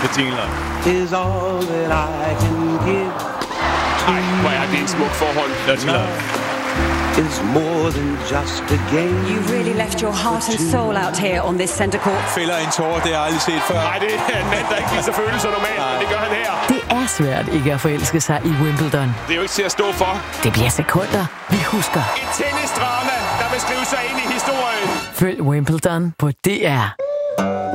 Det jingler. Is all that I can give. Ej, hvor er det en smuk forhold. Is more than just a game. You really left your heart and soul out here on this center court. Fælder en tårer, det har jeg aldrig set før. Nej, det er en mand, der ikke viser følelser normalt, men det gør han her. Det er svært ikke at forelske sig i Wimbledon. Det er jo ikke til at stå for. Det bliver sekunder, vi husker. Et tennisdrama, der vil skrive sig ind i historien. Følg Wimbledon på DR.